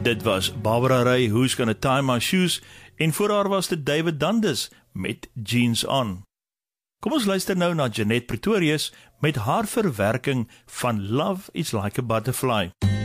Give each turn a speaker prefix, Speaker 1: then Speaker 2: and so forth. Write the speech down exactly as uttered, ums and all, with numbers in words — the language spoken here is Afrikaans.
Speaker 1: Dit was Barbara Ray, Who's Gonna Tie My Shoes, en voor haar was dit David Dundas met Jeans On. Kom ons luister nou na Jeanette Pretorius met haar verwerking van Love is Like a Butterfly.